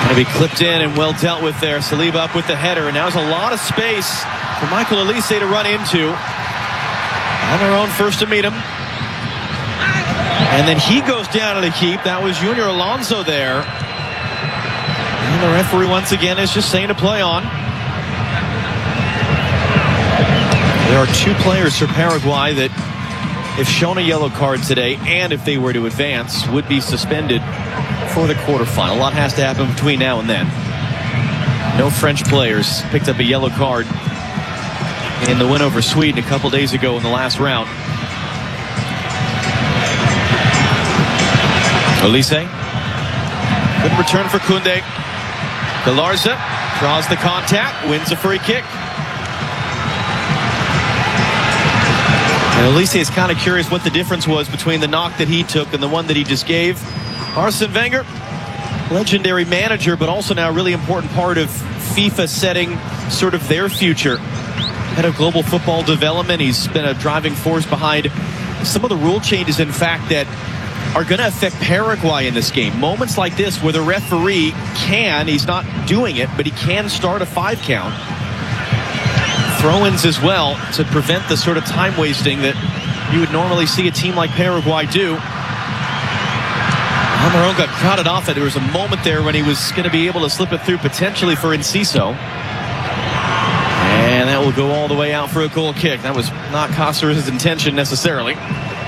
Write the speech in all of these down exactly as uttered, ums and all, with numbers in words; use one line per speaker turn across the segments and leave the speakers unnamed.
Going to be clipped in and well dealt with there. Saliba up with the header, and now there's a lot of space for Michael Olise to run into. On their own, first to meet him. And then he goes down to the keep. That was Junior Alonso there. And the referee once again is just saying to play on. There are two players for Paraguay that, if shown a yellow card today, and if they were to advance, would be suspended for the quarterfinal. A lot has to happen between now and then. No French players picked up a yellow card in the win over Sweden a couple days ago in the last round. Olise. Good return for Koundé. Galarza draws the contact, wins a free kick. And Olise is kind of curious what the difference was between the knock that he took and the one that he just gave. Arsene Wenger, legendary manager, but also now a really important part of FIFA setting sort of their future. Head of global football development. He's been a driving force behind some of the rule changes, in fact, that are going to affect Paraguay in this game. Moments like this where the referee can, he's not doing it, but he can start a five count. Throw-ins as well to prevent the sort of time wasting that you would normally see a team like Paraguay do. Almiron got crowded off it. There was a moment there when he was going to be able to slip it through potentially for Enciso. And that will go all the way out for a goal kick. That was not Cáceres' intention necessarily.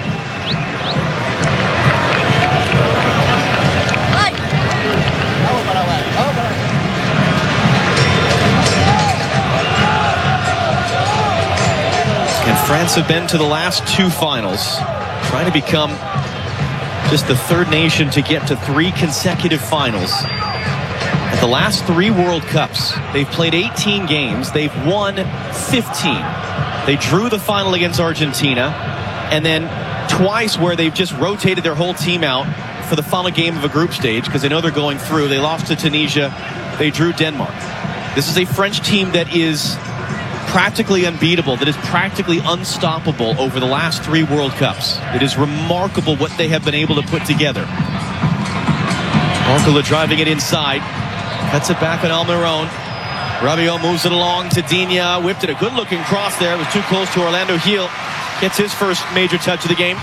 France have been to the last two finals, trying to become just the third nation to get to three consecutive finals. At the last three World Cups, they've played eighteen games. They've won fifteen. They drew the final against Argentina, and then twice where they've just rotated their whole team out for the final game of a group stage because they know they're going through. They lost to Tunisia. They drew Denmark. This is a French team that is practically unbeatable, that is practically unstoppable over the last three World Cups. It is remarkable what they have been able to put together. Barcola driving it inside, cuts it back on Almiron. Rabiot moves it along to Digne, whipped it, a good looking cross there. It was too close to Orlando Gil. Gets his first major touch of the game.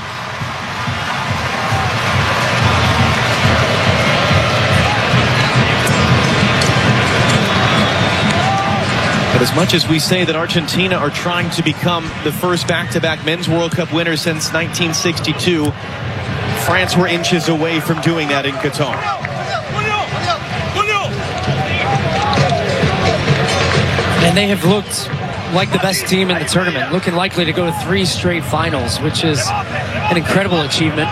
But as much as we say that Argentina are trying to become the first back-to-back men's World Cup winner since nineteen sixty-two, France were inches away from doing that in Qatar.
And they have looked like the best team in the tournament, looking likely to go to three straight finals, which is an incredible achievement.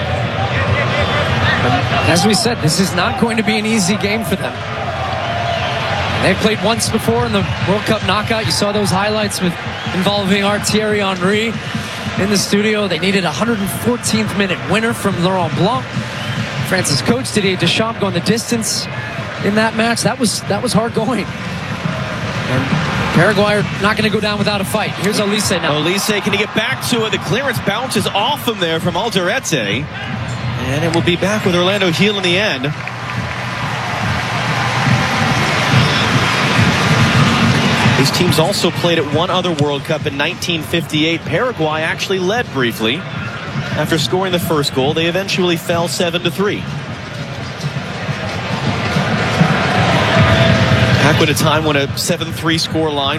As we said, this is not going to be an easy game for them. They've played once before in the World Cup knockout. You saw those highlights with involving Thierry Henry in the studio. They needed a one hundred fourteenth minute winner from Laurent Blanc. France's coach Didier Deschamps going the distance in that match. That was that was hard going. And Paraguay are not going to go down without a fight. Here's Olise now.
Olise, can he get back to it? The clearance bounces off him there from Alderete. And it will be back with Orlando Gil in the end. These teams also played at one other World Cup in nineteen fifty-eight. Paraguay actually led briefly. After scoring the first goal, they eventually fell seven to three. Back at a time when a seven three score line